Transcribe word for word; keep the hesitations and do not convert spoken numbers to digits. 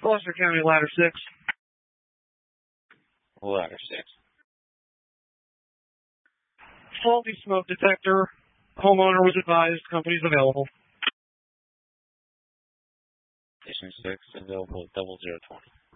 Gloucester County, ladder six. Ladder six. Faulty smoke detector. Homeowner was advised. Company's available. Station six, available at double zero twenty.